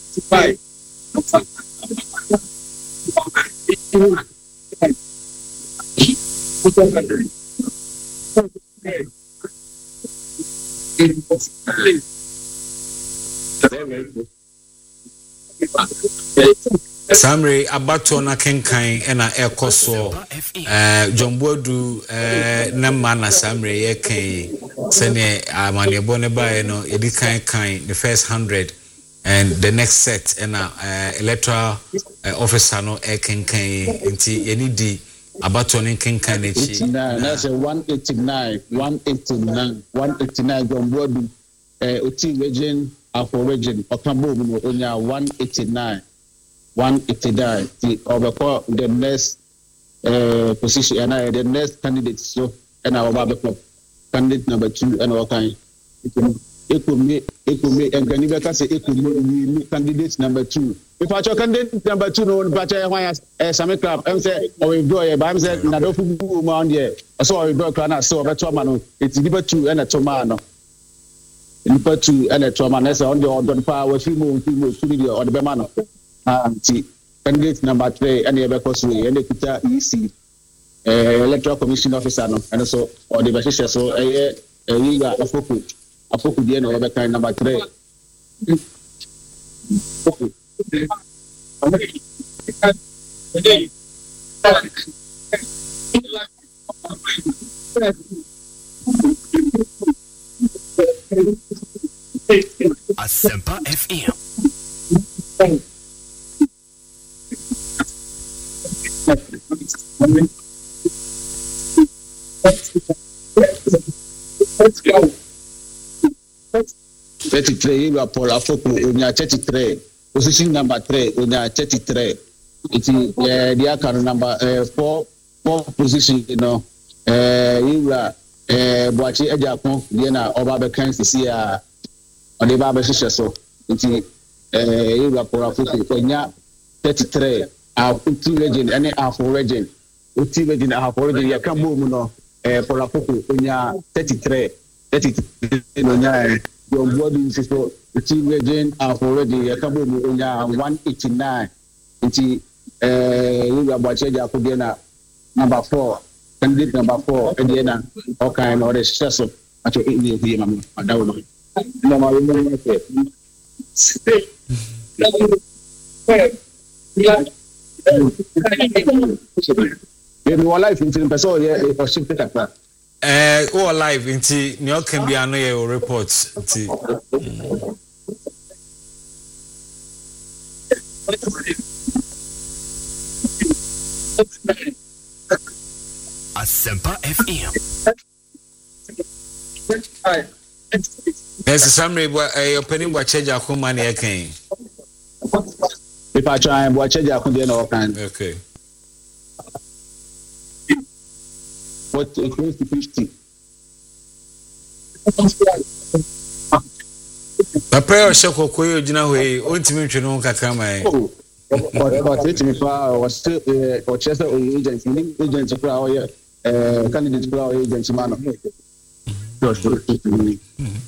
Samre abato na kenkan ena ekoso Jombodu na mana Samre ye kan sene amanebo ne bae no yedi kan the first 100 and the next set ena electoral officer no kenkan nti yeni di abato ne kenkan ne chi that's a 189 Jombodu oti region afro region okambo mu onya 189 the overcall the next position and the next candidate so and our babako candidate number 2 and our kind ekumi and can you say ekumi candidate number 2 if I candidate number 2 no but why some club am say or withdraw but am say na do fu ma on there so withdraw club na so beto ma no it's number 2 and a toma no number 2 and a toma na say on the order power we mo studio or the be ma no candidate number 3 and the because we and the EC electoral commission officer no and so or the better so we got afoku the no be kind number 3 Asempa FM. Let's go. 33 you are Paul Afoko onya 33 position number 3 onya 33 it is the account number 4 position you know you are Boachi Ejakon the na over the country here on the Baba so it is you are Paul Afoko onya 33 two region any Afro region two region Afro region ya kan bo mu no Paul Afoko onya 33 onya your body is so the two region Afro region ya kan bo mu onya 189 nti you are Boachi Ejakon na number 4 candidate number 4 e na okay no the stress acho e ni mama adawo no mama we no say in your life in person here for shift that all live inti ni o can be ano ye report inti Asempa FM. Yes, Samre opening Boachi Ejakon man here kan. If I try and watch it, I can do no kind. Okay. What it goes to 50. Papa o sheko koyo jina hoye o ntimi ntwe no kakra mai. But it me fa was or chester agent for our candidate for our agent man.